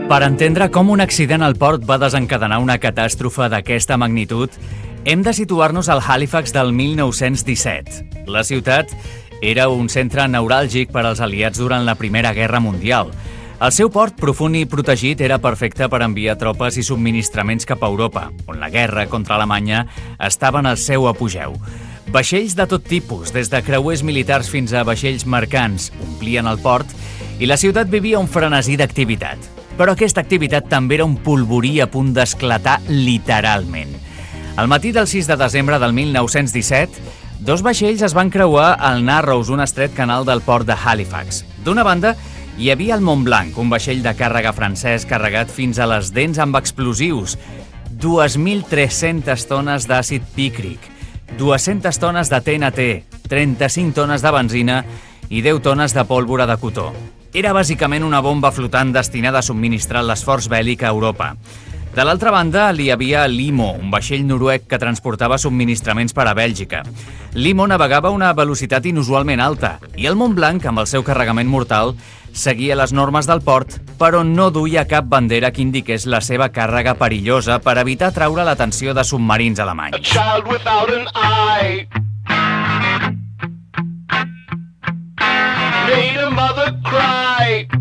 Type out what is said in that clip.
Per entendre com un accident al port va desencadenar una catàstrofe d'aquesta magnitud, hem de situar-nos al Halifax del 1917. La ciutat era un centre neuràlgic per als aliats durant la Primera Guerra Mundial. El seu port, profund i protegit, era perfecte per enviar tropes i subministraments cap a Europa, on la guerra contra Alemanya estava en el seu apogeu. Vaixells de tot tipus, des de creuers militars fins a vaixells mercants, omplien el port i la ciutat vivia un frenesí d'activitat. Però aquesta activitat també era un polvorí a punt d'esclatar literalment. Al matí del 6 de desembre del 1917, dos vaixells es van creuar al Narrows, un estret canal del port de Halifax. D'una banda, hi havia el Montblanc, un vaixell de càrrega francès carregat fins a les dents amb explosius, 2.300 tones d'àcid pícric, 200 tones de TNT, 35 tones de benzina i 10 tones de pólvora de cotó. Era bàsicament una bomba flotant destinada a subministrar l'esforç bèl·lic a Europa. De l'altra banda, hi havia l'Imo, un vaixell noruec que transportava subministraments per a Bèlgica. L'Imo navegava a una velocitat inusualment alta i el Montblanc, amb el seu carregament mortal, seguia les normes del port, però no duia cap bandera que indiqués la seva càrrega perillosa per evitar atraure l'atenció de submarins alemanys. A child without an eye made a mother cry.